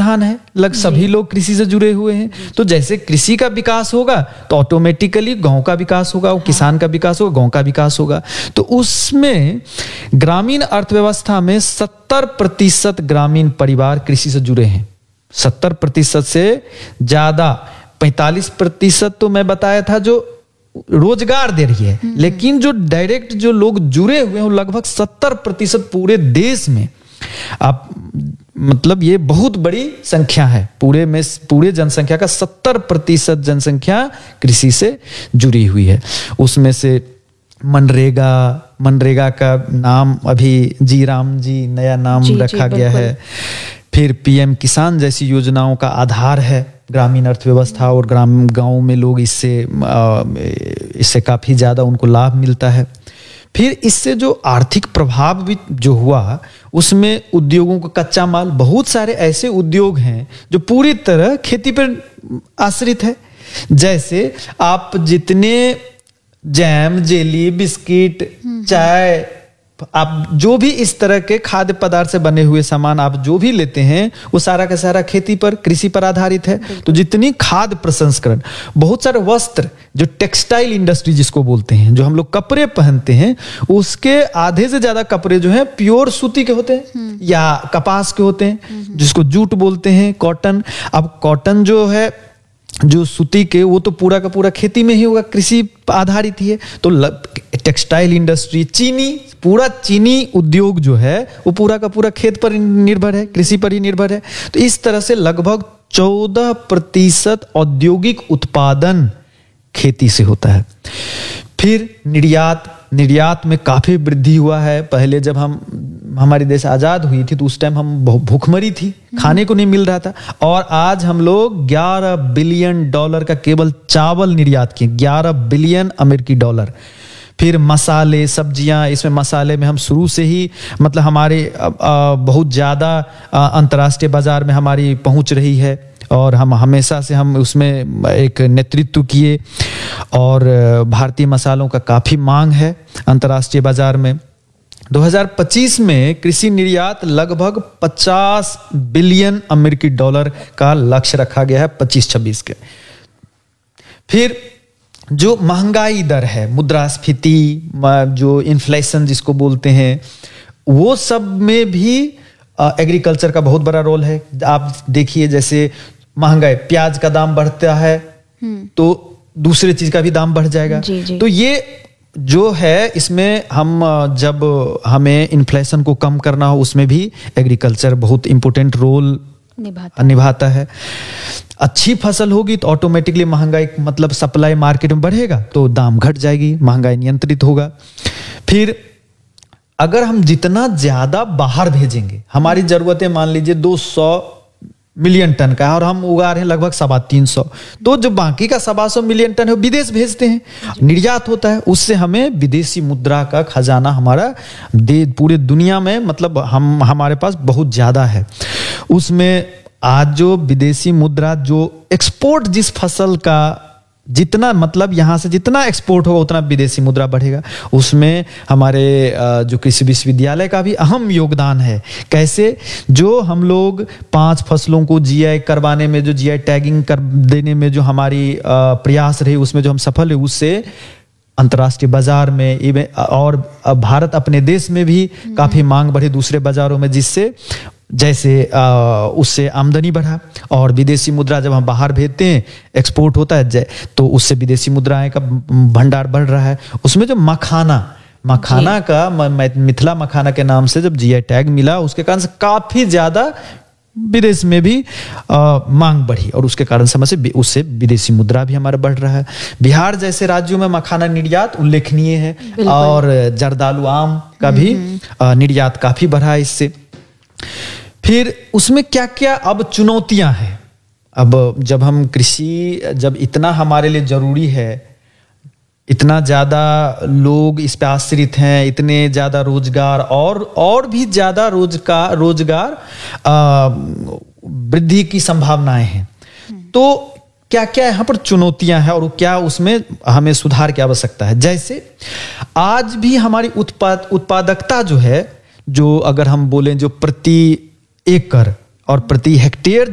प्रधान है, सभी लोग कृषि से जुड़े हुए हैं। तो जैसे कृषि का विकास होगा तो ऑटोमेटिकली गांव का विकास होगा, वो किसान का विकास होगा, गांव का विकास होगा। तो उसमें ग्रामीण अर्थव्यवस्था में 70% ग्रामीण परिवार कृषि से जुड़े हैं। 70% से ज्यादा, 45% तो मैं बताया था जो रोजगार दे रही है, लेकिन जो डायरेक्ट जो लोग जुड़े हुए हैं वो लगभग 70% पूरे देश में। आप मतलब ये बहुत बड़ी संख्या है, पूरे जनसंख्या का 70% जनसंख्या कृषि से जुड़ी हुई है। उसमें से मनरेगा का नाम अभी जी राम जी नया नाम रखा गया है। फिर पीएम किसान जैसी योजनाओं का आधार है ग्रामीण अर्थव्यवस्था, और गांव में लोग इससे काफी ज्यादा उनको लाभ मिलता है। फिर इससे जो आर्थिक प्रभाव भी जो हुआ, उसमें उद्योगों का कच्चा माल, बहुत सारे ऐसे उद्योग हैं जो पूरी तरह खेती पर आश्रित है। जैसे आप जितने जैम, जेली, बिस्किट, चाय, आप जो भी इस तरह के खाद्य पदार्थ से बने हुए सामान आप जो भी लेते हैं वो सारा का सारा खेती पर, कृषि पर आधारित है। तो जितनी खाद्य प्रसंस्करण, बहुत सारे वस्त्र, जो टेक्सटाइल इंडस्ट्री जिसको बोलते हैं, जो हम लोग कपड़े पहनते हैं, उसके आधे से ज्यादा कपड़े जो हैं प्योर सूती के होते हैं या कपास के होते हैं, जिसको जूट बोलते हैं, कॉटन। अब कॉटन जो है, जो सूती के, वो तो पूरा का पूरा खेती में ही होगा, कृषि आधारित ही है। तो टेक्सटाइल इंडस्ट्री, पूरा चीनी उद्योग जो है वो पूरा का पूरा खेत पर निर्भर है, कृषि पर ही निर्भर है। तो इस तरह से लगभग 14% औद्योगिक उत्पादन खेती से होता है। फिर निर्यात में काफी वृद्धि हुआ है। पहले जब हमारी देश आजाद हुई थी तो उस टाइम हम भूखमरी थी, खाने को नहीं मिल रहा था, और आज हम लोग $11 बिलियन का केवल चावल निर्यात किए, $11 बिलियन अमेरिकी डॉलर। फिर मसाले, सब्जियां, इसमें मसाले में हम शुरू से ही मतलब हमारे बहुत ज़्यादा अंतर्राष्ट्रीय बाजार में हमारी पहुंच रही है, और हम हमेशा से हम उसमें एक नेतृत्व किए, और भारतीय मसालों का काफ़ी मांग है अंतर्राष्ट्रीय बाजार में। 2025 में कृषि निर्यात लगभग 50 बिलियन अमेरिकी डॉलर का लक्ष्य रखा गया है 25-26 के। फिर जो महंगाई दर है, मुद्रास्फीति, जो इन्फ्लेशन जिसको बोलते हैं, वो सब में भी एग्रीकल्चर का बहुत बड़ा रोल है। आप देखिए, जैसे महंगाई, प्याज का दाम बढ़ता है तो दूसरे चीज का भी दाम बढ़ जाएगा। तो ये जो है, इसमें हम जब हमें इन्फ्लेशन को कम करना हो, उसमें भी एग्रीकल्चर बहुत इंपॉर्टेंट रोल निभाता है। अच्छी फसल होगी तो ऑटोमेटिकली महंगाई, मतलब सप्लाई मार्केट में बढ़ेगा तो दाम घट जाएगी, महंगाई नियंत्रित होगा। फिर अगर हम जितना ज्यादा बाहर भेजेंगे, हमारी जरूरतें मान लीजिए 200 मिलियन टन का है और हम उगा रहे हैं लगभग 350, तो जो बाकी का 125 मिलियन टन है विदेश भेजते हैं, निर्यात होता है। उससे हमें विदेशी मुद्रा का खजाना हमारा पूरे दुनिया में, मतलब हमारे पास बहुत ज्यादा है। उसमें आज जो विदेशी मुद्रा, जो एक्सपोर्ट, जिस फसल का जितना, मतलब यहां से जितना एक्सपोर्ट होगा उतना विदेशी मुद्रा बढ़ेगा। उसमें हमारे जो कृषि विश्वविद्यालय का भी अहम योगदान है। कैसे? जो हम लोग 5 फसलों को जीआई करवाने में, जो जीआई टैगिंग कर देने में जो हमारी प्रयास रही, उसमें जो हम सफल हुए, उससे अंतर्राष्ट्रीय बाजार में और भारत अपने देश में भी काफी मांग बढ़ी दूसरे बाजारों में, जिससे जैसे उससे आमदनी बढ़ा। और विदेशी मुद्रा जब हम बाहर भेजते हैं, एक्सपोर्ट होता है, तो उससे विदेशी मुद्राएं का भंडार बढ़ रहा है। उसमें जो मखाना का, मिथिला मखाना के नाम से जब जीआई टैग मिला, उसके कारण से काफी ज्यादा विदेश में भी मांग बढ़ी, और उसके कारण से उससे विदेशी मुद्रा भी हमारा बढ़ रहा है। बिहार जैसे राज्यों में मखाना निर्यात उल्लेखनीय है, और जर्दालू आम का भी निर्यात काफी बढ़ा है इससे। फिर उसमें क्या क्या अब चुनौतियां हैं। अब जब हम कृषि, जब इतना हमारे लिए जरूरी है, इतना ज्यादा लोग इस पे आश्रित हैं, इतने ज्यादा रोजगार और भी ज्यादा रोजगार वृद्धि की संभावनाएं हैं, तो क्या क्या यहाँ पर चुनौतियां हैं और क्या उसमें हमें सुधार की आवश्यकता है। जैसे आज भी हमारी उत्पादकता जो है, जो अगर हम बोलें, जो प्रति एकड़ और प्रति हेक्टेयर